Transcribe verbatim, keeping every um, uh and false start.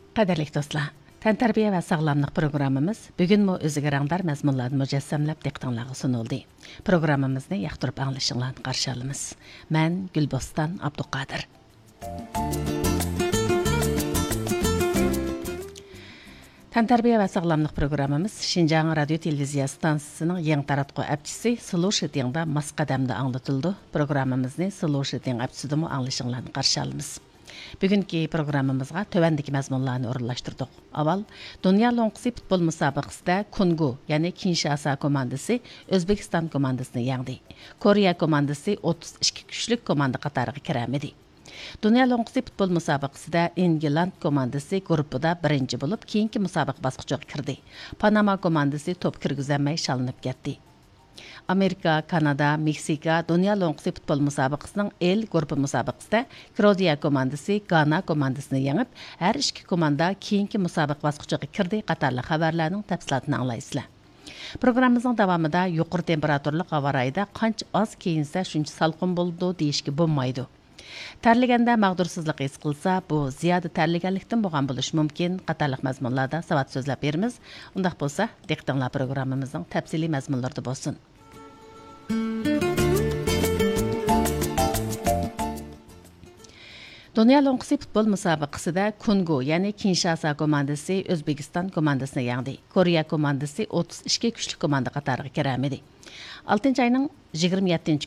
Qadirlik dostlar, Təntarbiya və sağlamlıq proqramımız bugünmü özüge rəngdar məzmunlarını mücəssəmləb diqqətinizə sunuldu. Proqramımızı yaxtırıb anglışınlarını qarşı alımız. Mən Gülbostan Abduqadir. Təntarbiya və sağlamlıq proqramımız Şinjan Radio Televiziya stansiyasının yeni taratqı əpçisi Sılu Şıdiyanda Masqadamda anlatıldı. Proqramımızı Sılu Şıdiyan əpçisidə anglışınlarını qarşı alımız. Bugünkü proqramımızga tövəndiki məzmunlarını orunlaşdırdıq. Aval, Dünya Lonqisi futbol müsabaqasında Kungu, yəni Kinshasa komandası Özbekistan komandasını yendi. Koreya komandası otuz iki güclük komanda qatarıga kirəmidi. Dünya Lonqisi futbol müsabaqasında İngilland komandası qrupida birinci bo'lib, keyingi musobaqa bosqichiga kirdi. Panama komandası top kirgizmay shalinib ketdi. Amerika, Kanada, Meksika, Dünya Lonqisi futbol müsabaqasının el qrupu müsabaqasında Kroatiya komandası Gana komandasını yengib, hər iki komanda keyingi musobaqa bosqichiga kirdi. Qatarlı xabarlarning tafsilotini anglaysizlar. Proqramımızın davamında yuqori temperaturli havo rayida qancha az keyinsa shuncha salqin bo'ldi deyishga bo'lmaydi. Tərligəndə məqdursuzluq his qılsa, bu ziyadə tərligənlikdən bo'lgan bo'lishi mumkin. Qatarlıq məzmunlarda savat sözləb berimiz. Undaq bolsa, diqqətinizlər proqramımızın təfsili məzmunlarında bolsun. Dünya Lonqisi futbol müsabaqasında Kungu, yəni Kinshasa komandası Özbekistan komandasını yendi. Koreya komandası otuz iki güclük komanda qatarıga kirəmidi. oltinchi ayning yigirma yettinchi